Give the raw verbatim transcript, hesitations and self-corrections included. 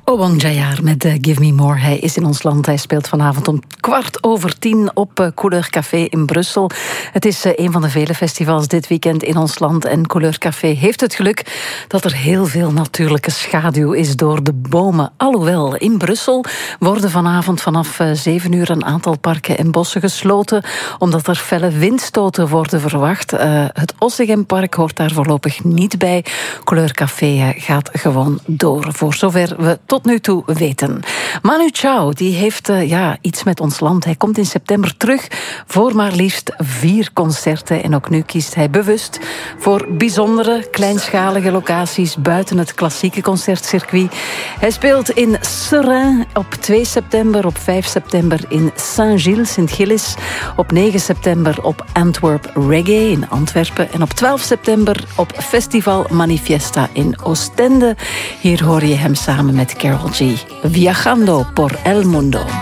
Obong Jayar met uh, Give Me More. Hij is in ons land. Hij speelt vanavond om kwart over tien op uh, Couleur Café in Brussel. Het is uh, een van de vele festivals dit weekend in ons land. En Couleur Café heeft het geluk dat er heel veel natuurlijke schaduw is door de bomen. Alhoewel, in Brussel worden vanavond vanaf uh, zeven uur een aantal parken en bossen gesloten, omdat er felle windstoten worden verwacht. Uh, het Ossegempark hoort daar voorlopig niet bij. Couleur Café uh, gaat gewoon door, voor zover we tot nu toe weten. Manu Chao, die heeft uh, ja, iets met ons land. Hij komt in september terug voor maar liefst vier concerten. En ook nu kiest hij bewust voor bijzondere, kleinschalige locaties buiten het klassieke concertcircuit. Hij speelt in Seraing op twee september, op vijf september in Saint-Gilles, Sint-Gilles, op negen september op Antwerp Reggae in Antwerpen en op twaalf september op Festival Manifesta in Oostende. Hier hoor je hem samen met Carol G. Viajando por el mundo.